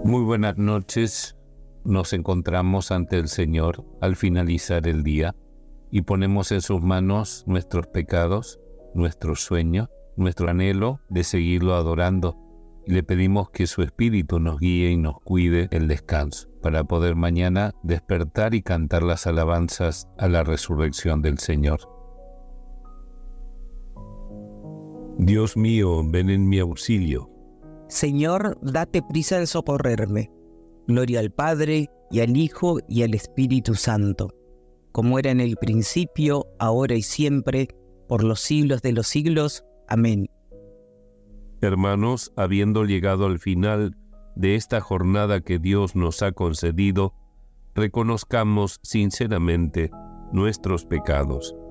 Muy buenas noches. Nos encontramos ante el Señor al finalizar el día y ponemos en sus manos nuestros pecados, nuestros sueños, nuestro anhelo de seguirlo adorando, y le pedimos que su Espíritu nos guíe y nos cuide el descanso, para poder mañana despertar y cantar las alabanzas a la resurrección del Señor. Dios mío, ven en mi auxilio. Señor, date prisa en socorrerme. Gloria al Padre, y al Hijo, y al Espíritu Santo, como era en el principio, ahora y siempre, por los siglos de los siglos. Amén. Hermanos, habiendo llegado al final de esta jornada que Dios nos ha concedido, reconozcamos sinceramente nuestros pecados.